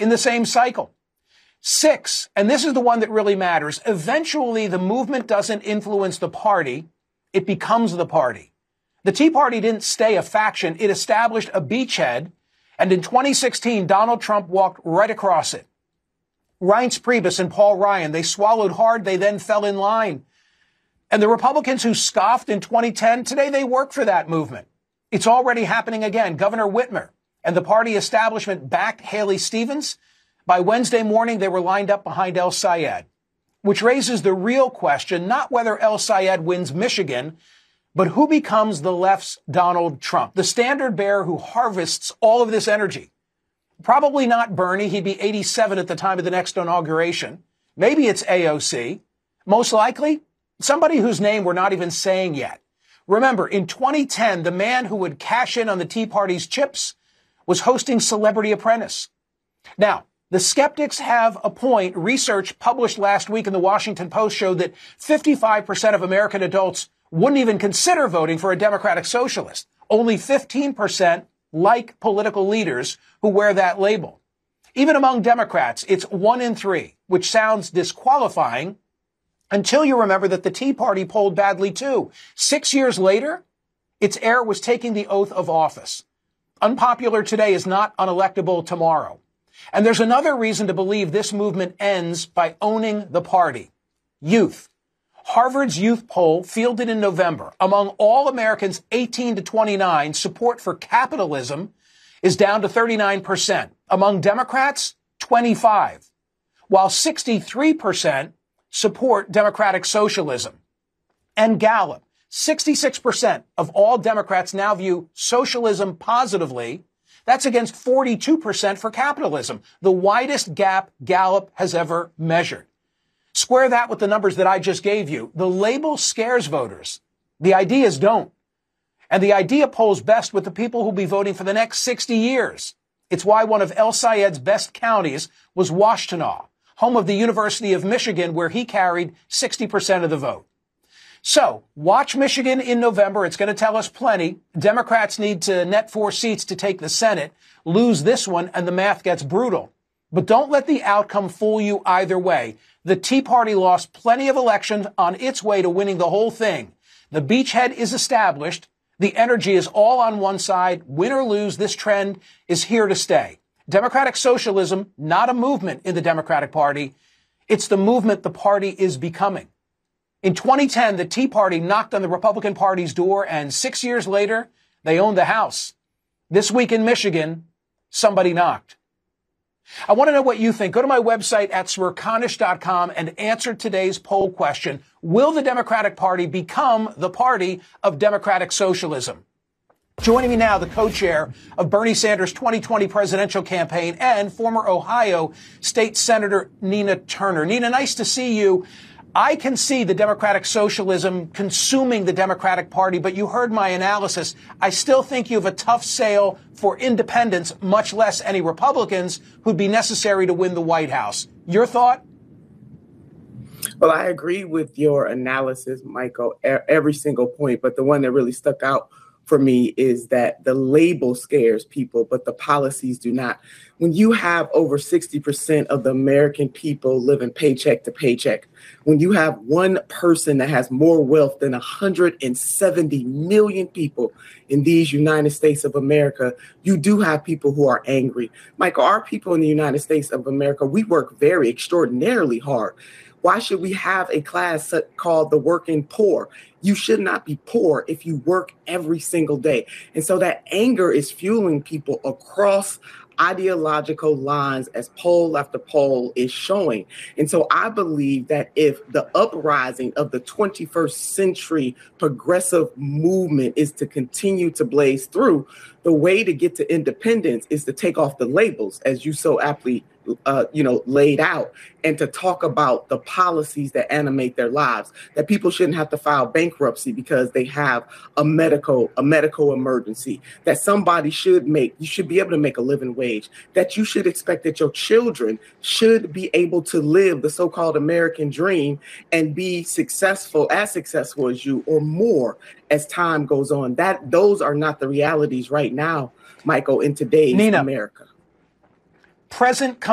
in the same cycle. 6, and this is the one that really matters, eventually the movement doesn't influence the party, it becomes the party. The Tea Party didn't stay a faction, it established a beachhead, and in 2016, Donald Trump walked right across it. Reince Priebus and Paul Ryan, they swallowed hard, they then fell in line. And the Republicans who scoffed in 2010, today they work for that movement. It's already happening again. Governor Whitmer and the party establishment backed Haley Stevens. By Wednesday morning, they were lined up behind El Sayed, which raises the real question, not whether El Sayed wins Michigan, but who becomes the left's Donald Trump, the standard bearer who harvests all of this energy. Probably not Bernie. He'd be 87 at the time of the next inauguration. Maybe it's AOC. Most likely, somebody whose name we're not even saying yet. Remember, in 2010, the man who would cash in on the Tea Party's chips was hosting Celebrity Apprentice. Now, the skeptics have a point. Research published last week in the Washington Post showed that 55% of American adults wouldn't even consider voting for a Democratic socialist. Only 15% like political leaders who wear that label. Even among Democrats, it's 1 in 3, which sounds disqualifying until you remember that the Tea Party polled badly too. 6 years later, its heir was taking the oath of office. Unpopular today is not unelectable tomorrow. And there's another reason to believe this movement ends by owning the party. Youth. Harvard's youth poll, fielded in November, among all Americans 18 to 29, support for capitalism is down to 39%. Among Democrats, 25%, while 63% support democratic socialism. And Gallup, 66% of all Democrats now view socialism positively. That's against 42% for capitalism, the widest gap Gallup has ever measured. Square that with the numbers that I just gave you. The label scares voters. The ideas don't. And the idea polls best with the people who'll be voting for the next 60 years. It's why one of El Sayed's best counties was Washtenaw, home of the University of Michigan, where he carried 60% of the vote. So, watch Michigan in November. It's going to tell us plenty. Democrats need to net 4 seats to take the Senate, lose this one, and the math gets brutal. But don't let the outcome fool you either way. The Tea Party lost plenty of elections on its way to winning the whole thing. The beachhead is established. The energy is all on one side. Win or lose, this trend is here to stay. Democratic socialism, not a movement in the Democratic Party. It's the movement the party is becoming. In 2010, the Tea Party knocked on the Republican Party's door, and 6 years later, they owned the House. This week in Michigan, somebody knocked. I want to know what you think. Go to my website at smerconish.com and answer today's poll question. Will the Democratic Party become the party of democratic socialism? Joining me now, the co-chair of Bernie Sanders' 2020 presidential campaign and former Ohio State Senator Nina Turner. Nina, nice to see you. I can see the democratic socialism consuming the Democratic Party, but you heard my analysis. I still think you have a tough sale for independents, much less any Republicans who'd be necessary to win the White House. Your thought? Well, I agree with your analysis, Michael, every single point. But the one that really stuck out for me is that the label scares people, but the policies do not. When you have over 60% of the American people living paycheck to paycheck, when you have one person that has more wealth than 170 million people in these United States of America, you do have people who are angry. Michael, our people in the United States of America, we work very extraordinarily hard. Why should we have a class called the working poor? You should not be poor if you work every single day. And so that anger is fueling people across ideological lines, as poll after poll is showing. And so I believe that if the uprising of the 21st century progressive movement is to continue to blaze through, the way to get to independence is to take off the labels, as you so aptly laid out, and to talk about the policies that animate their lives, that people shouldn't have to file bankruptcy because they have a medical emergency, that you should be able to make a living wage, that you should expect that your children should be able to live the so-called American dream and be as successful as you or more as time goes on. Those are not the realities right now, Michael, in today's America. Present